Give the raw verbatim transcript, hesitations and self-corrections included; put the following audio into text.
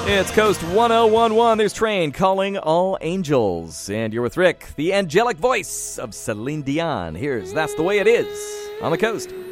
It's Coast one oh one one. There's Train calling all angels. And you're with Rick, the angelic voice of Celine Dion. Here's That's the Way It Is on the Coast.